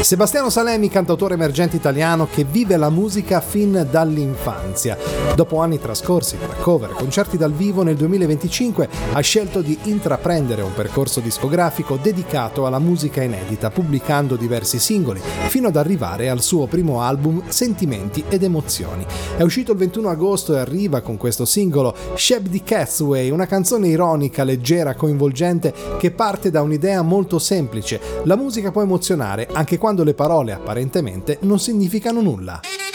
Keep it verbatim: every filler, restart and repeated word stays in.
Sebastiano Salemi, cantautore emergente italiano che vive la musica fin dall'infanzia. Dopo anni trascorsi tra cover e concerti dal vivo, nel duemilaventicinque ha scelto di intraprendere un percorso discografico dedicato alla musica inedita, pubblicando diversi singoli, fino ad arrivare al suo primo album Sentimenti ed Emozioni. È uscito il ventuno agosto e arriva con questo singolo Shep di Catsway, una canzone ironica, leggera, coinvolgente, che parte da un'idea molto semplice: la musica può emozionare anche quando le parole apparentemente non significano nulla.